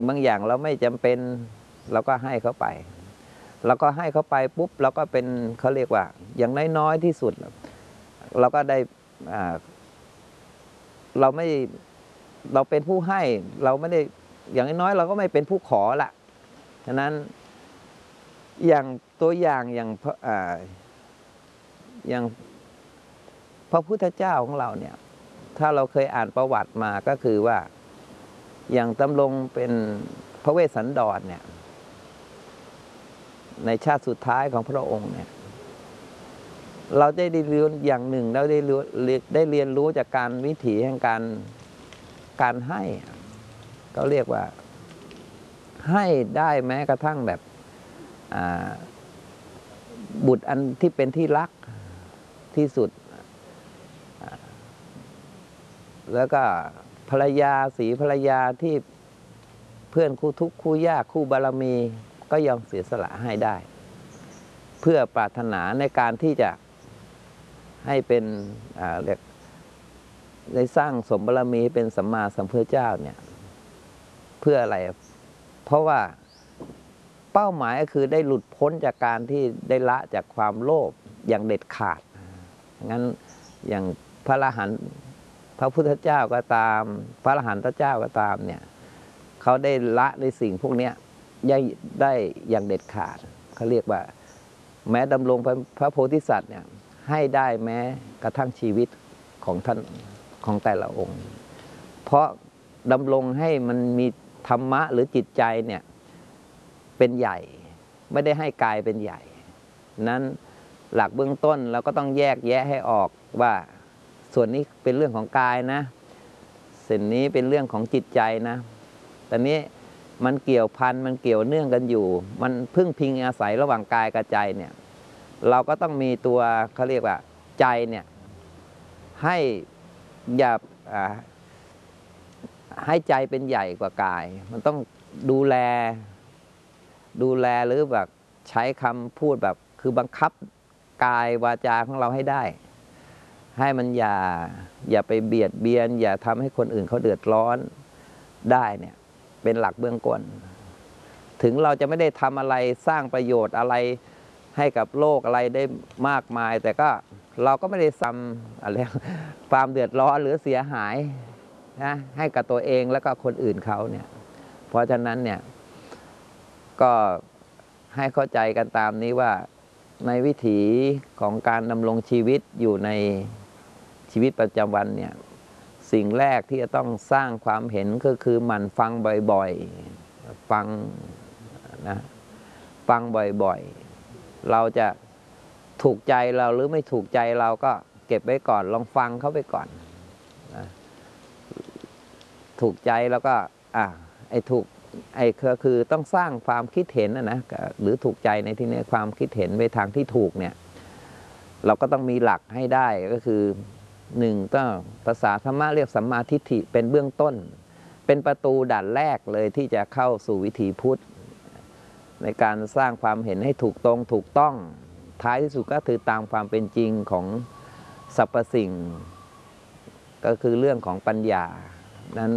บางอย่างเราไม่จำเป็นเราก็ให้เขาไปเราก็ให้เขาไปปุ๊บเราก็เป็นเขาเรียกว่าอย่างน้อยๆที่สุดเราก็ได้เราเป็นผู้ให้เราไม่ได้อย่างน้อยเราก็ไม่เป็นผู้ขอละฉะนั้นอย่างตัวอย่างอย่างพระพุทธเจ้าของเราเนี่ยถ้าเราเคยอ่านประวัติมาก็คือว่าอย่างดำรงเป็นพระเวสสันดรเนี่ยในชาติสุดท้ายของพระองค์เนี่ยเราได้เรียนอย่างหนึ่งเราได้เรียนรู้จากการวิถีแห่งการให้เขาเรียกว่าให้ได้แม้กระทั่งแบบบุตรอันที่เป็นที่รักที่สุดแล้วก็ภรรยาสีภรรยาที่เพื่อนคู่ทุกข์คู่ยากคู่บารมีก็ยอมเสียสละให้ได้เพื่อปรารถนาในการที่จะให้เป็นเรียกได้สร้างสมบารมีเป็นสัมมาสัมพุทธเจ้าเนี่ยเพื่ออะไรเพราะว่าเป้าหมายก็คือได้หลุดพ้นจากการที่ได้ละจากความโลภอย่างเด็ดขาดงั้นอย่างพระอรหันต์พระพุทธเจ้าก็ตามพระอรหันตเจ้าก็ตามเนี่ยเขาได้ละในสิ่งพวกนี้ได้อย่างเด็ดขาดเขาเรียกว่าแม้ดำรงพระโพธิสัตว์เนี่ยให้ได้แม้กระทั่งชีวิตของท่านของแต่ละองค์เพราะดำรงให้มันมีธรรมะหรือจิตใจเนี่ยเป็นใหญ่ไม่ได้ให้กายเป็นใหญ่นั้นหลักเบื้องต้นเราก็ต้องแยกแยะให้ออกว่าส่วนนี้เป็นเรื่องของกายนะส่วนนี้เป็นเรื่องของจิตใจนะแต่นี้มันเกี่ยวพันมันเกี่ยวเนื่องกันอยู่มันพึ่งพิงอาศัยระหว่างกายกับใจเนี่ยเราก็ต้องมีตัวเขาเรียกว่าใจเนี่ยให้อย่าให้ใจเป็นใหญ่กว่ากายมันต้องดูแลหรือแบบใช้คำพูดแบบคือบังคับกายวาจาของเราให้ได้ให้มันอย่าไปเบียดเบียนอย่าทำให้คนอื่นเขาเดือดร้อนได้เนี่ยเป็นหลักเบื้องต้นถึงเราจะไม่ได้ทำอะไรสร้างประโยชน์อะไรให้กับโลกอะไรได้มากมายแต่ก็เราก็ไม่ได้ทำอะไรความเดือดร้อนหรือเสียหายนะให้กับตัวเองแล้วก็คนอื่นเขาเนี่ยเพราะฉะนั้นเนี่ยก็ให้เข้าใจกันตามนี้ว่าในวิถีของการดำรงชีวิตอยู่ในชีวิตประจำวันเนี่ยสิ่งแรกที่จะต้องสร้างความเห็นก็คือหมั่นฟังบ่อยๆฟังบ่อยๆเราจะถูกใจเราหรือไม่ถูกใจเราก็เก็บไว้ก่อนลองฟังเขาไปก่อนถูกใจแล้วก็คือต้องสร้างความคิดเห็นนะหรือถูกใจในที่นี้ความคิดเห็นไปทางที่ถูกเนี่ยเราก็ต้องมีหลักให้ได้ก็คือหนึ่งต้องภาษาธรรมะเรียกสัมมาทิฏฐิเป็นเบื้องต้นเป็นประตูด่านแรกเลยที่จะเข้าสู่วิถีพุทธในการสร้างความเห็นให้ถูกตรงถูกต้องท้ายที่สุดก็คือตามความเป็นจริงของสรรพสิ่งก็คือเรื่องของปัญญานั้น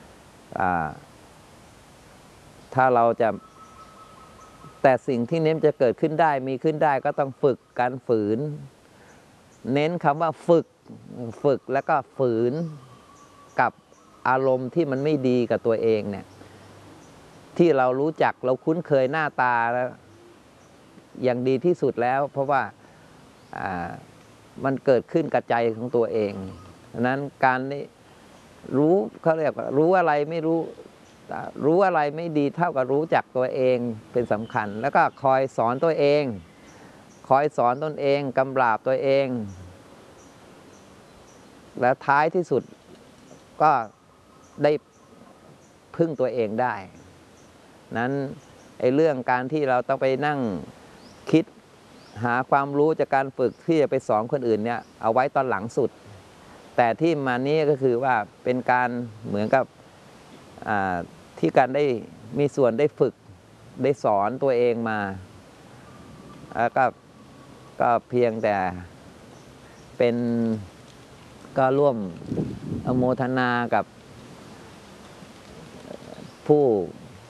ถ้าเราจะแต่สิ่งที่เน้นจะเกิดขึ้นได้มีขึ้นได้ก็ต้องฝึกการฝืนเน้นคำว่าฝึกแล้วก็ฝืนกับอารมณ์ที่มันไม่ดีกับตัวเองเนี่ยที่เรารู้จักเราคุ้นเคยหน้าตาแล้วอย่างดีที่สุดแล้วเพราะว่ามันเกิดขึ้นกับใจของตัวเองดังนั้นการนี้รู้เขาเรียกว่ารู้อะไรไม่รู้อะไรไม่ดีเท่ากับรู้จักตัวเองเป็นสำคัญแล้วก็คอยสอนตัวเองคอยสอนตนเองกำราบตัวเองและท้ายที่สุดก็ได้พึ่งตัวเองได้นั้นเรื่องการที่เราต้องไปนั่งคิดหาความรู้จากการฝึกที่จะไปสอนคนอื่นเนี่ยเอาไว้ตอนหลังสุดแต่ที่มานี้ก็คือว่าเป็นการเหมือนกับที่การได้มีส่วนได้ฝึกได้สอนตัวเองมาก็เพียงแต่เป็นก็ร่วมอนุโมทนากับผู้